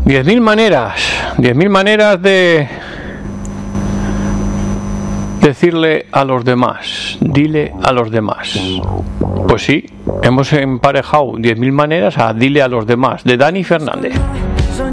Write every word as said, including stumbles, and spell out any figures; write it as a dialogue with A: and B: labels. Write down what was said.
A: diez mil maneras, diez mil maneras de decirle a los demás, dile a los demás. Pues sí, hemos emparejado diez mil maneras a dile a los demás, de Dani Fernández.